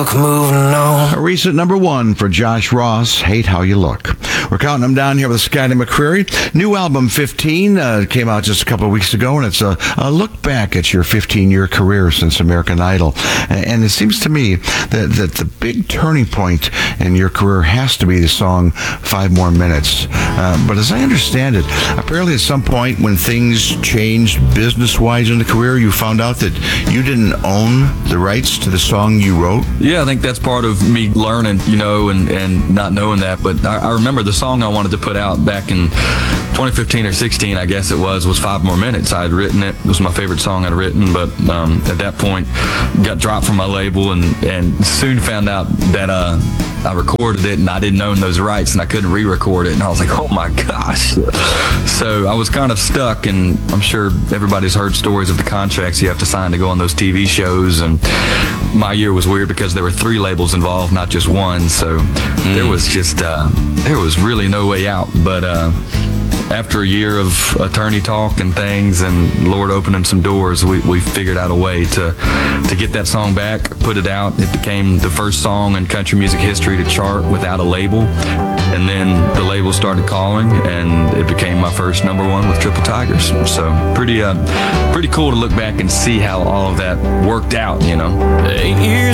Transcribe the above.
look, moving on. A recent number one for Josh Ross, Hate How You Look. We're counting them down here with Scotty McCreery. New album 15 came out just a couple of weeks ago, and it's a look back at your 15-year career since American Idol. And it seems to me that the big turning point in your career has to be the song 5 More Minutes. But as I understand it, apparently at some point when things changed business-wise in the career, you found out that you didn't own the rights to the song you wrote. Yeah, I think that's part of me learning, and not knowing that. But I remember the song I wanted to put out back in 2015 or 16, I guess it was 5 More Minutes. I had written it. It was my favorite song I'd written, but at that point, got dropped from my label and soon found out that I recorded it and I didn't own those rights and I couldn't re-record it. And I was like, oh my gosh. So I was kind of stuck, and I'm sure everybody's heard stories of the contracts you have to sign to go on those TV shows. And my year was weird because there were 3 labels involved, not just one. So there was just, there was really no way out. But after a year of attorney talk and things and Lord opening some doors, we figured out a way to get that song back, put it out. It became the first song in country music history to chart without a label. And then the label started calling, and it became my first number one with Triple Tigers. So pretty cool to look back and see how all of that worked out, 8 years